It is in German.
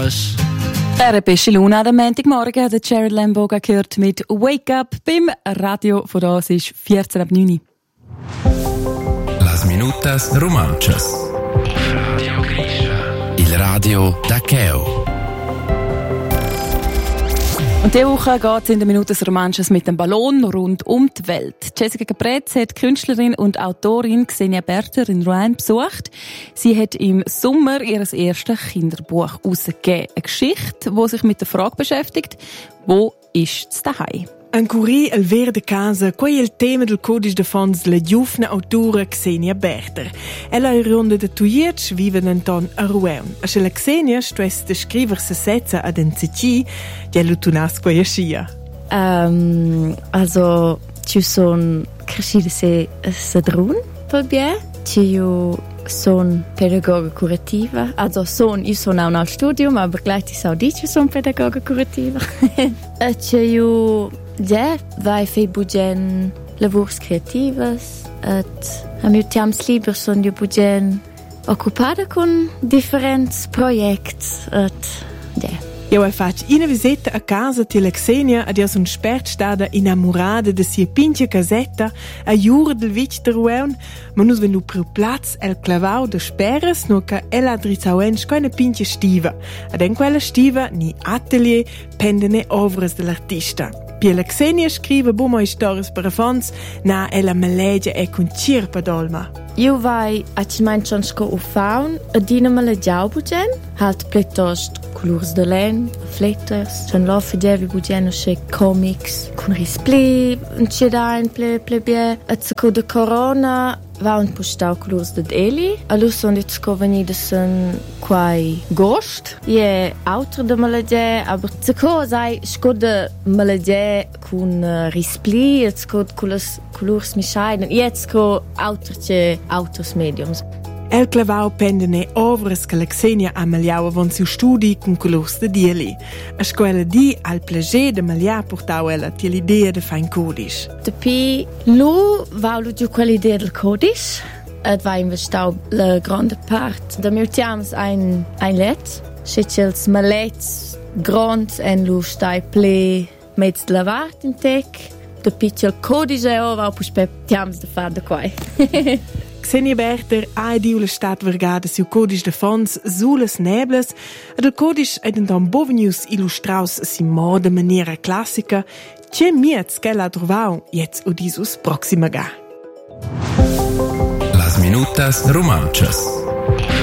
Romantisch. Der beste Luna am Montagmorgen hat Jared Lamboga gehört mit «Wake Up» beim Radio. Von da ist 14:09. Las minutas romanchas. Radio Grisha. Il radio da Cheo. Und diese Woche geht es in den Minuten Romanches mit dem Ballon rund um die Welt. Jessica Capretz hat die Künstlerin und Autorin Xenia Berter in Rouen besucht. Sie hat im Sommer ihr erstes Kinderbuch herausgegeben. Eine Geschichte, die sich mit der Frage beschäftigt, wo ist es daheim? Ancora il ver de casa, quei è il tema del codice de fonds della giovane autora Xenia Berter. Ella è ronda de tuiets vive denton a Rouen. A se la Xenia stuess de scriver se setza ad NCC, giello tunas quei a scia. Also, ci son crescida se drun, per bie. Ci son pedagoga curativa. Also, io sono auch al studium, aber gleichzeitig auch ich son pedagoga curativa. Ja, vai fei bugen lavurs creativas, am io tiams liber son io bugen occupada con differents projects, Io ho fatto una visita a casa di Xenia ed io sono stata innamorata di sia pinche casetta a giura del vic de Rouen, ma nus venu per plaz el clavau de sperres no che ella drizzauens co una pinche stiva. Ed in quella stiva ni atelier pendene ovras dell'artista. Pia Xenia scrive bumo stories per fons, na ella meleggia e con cirpa dolma. Io vai a cimancionsco u faun, a dina melegiau bugen, halt pletost colors de len, fletters, c'han lo fedevi bugen o se comics, con rispli, un cedain ple bie, a zco de corona, va un postau colors de Eli, a lu son dit sco venida sen quai gost, je autor de melegie, aber zco sai sco de melegie con rispli, et sco colors mischeiden, jetzt sco autors mediums. El clavau pendene ovras che Xenia ha maliau avon siu studi con colors de dieli. A scuola di al plager de malia portau ella ti l'idea de fain codice. Depi lu vaulu giù quell'idea del codice, et va investau la grande part. Da mi utiams ein let, schitchels malets grond en lu stai ple mezz lavart in tec. Depi c'è il codice o va puspe tiams de far de quai. Xenia Berter ha ediu la stat vergada siu codice de fonds sules nebles ed il codice ed enton bovenius illustraus si moda maniera classica c'è miez che ella ha trovau jetz udisus proxima ga. Las minutas romanchas.